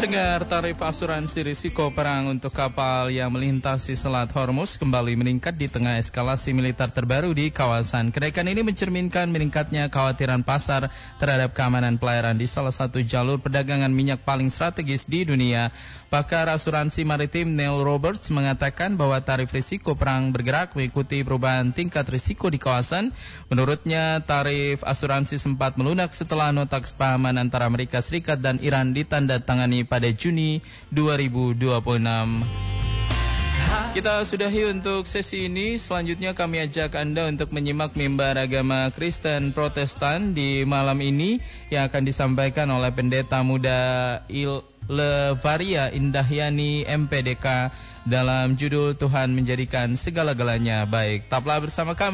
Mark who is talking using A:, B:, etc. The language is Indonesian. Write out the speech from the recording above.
A: Pendengar, tarif asuransi risiko perang untuk kapal yang melintasi Selat Hormuz kembali meningkat di tengah eskalasi militer terbaru di kawasan. Kenaikan ini mencerminkan meningkatnya kekhawatiran pasar terhadap keamanan pelayaran di salah satu jalur perdagangan minyak paling strategis di dunia. Pakar asuransi maritim Neil Roberts mengatakan bahwa tarif risiko perang bergerak mengikuti perubahan tingkat risiko di kawasan. Menurutnya, tarif asuransi sempat melunak setelah nota kesepahaman antara Amerika Serikat dan Iran ditandatangani pada Juni 2026. Kita sudahi untuk sesi ini. Selanjutnya kami ajak Anda untuk menyimak mimbar agama Kristen Protestan di malam ini yang akan disampaikan oleh Pendeta Muda Levaria Indahyani MPDK dalam judul Tuhan Menjadikan Segala-galanya Baik. Tetaplah bersama kami.